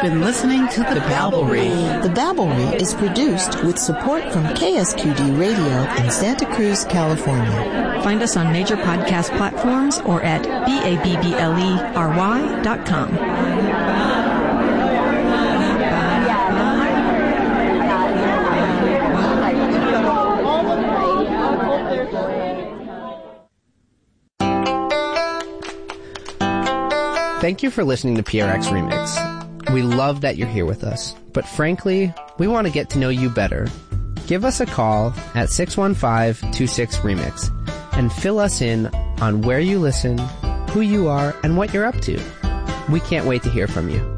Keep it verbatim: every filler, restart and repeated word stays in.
been listening to The Babblery. The Babblery is produced with support from K S Q D Radio in Santa Cruz, California. Find us on major podcast platforms or at B A B B L E R Y dot com. Thank you for listening to P R X Remix. We love that you're here with us, but frankly, we want to get to know you better. Give us a call at six one five, two six, remix and fill us in on where you listen, who you are, and what you're up to. We can't wait to hear from you.